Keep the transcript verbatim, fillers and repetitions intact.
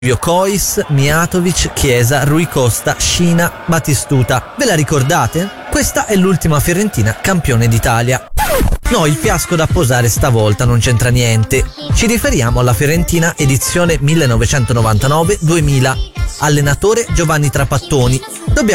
Cois, Mijatovic, Chiesa, Rui Costa, Scina, Batistuta. Ve la ricordate? Questa è l'ultima Fiorentina campione d'Italia. No, il fiasco da posare stavolta non c'entra niente. Ci riferiamo alla Fiorentina edizione millenovecentonovantanove duemila. Allenatore Giovanni Trapattoni. Dobbiamo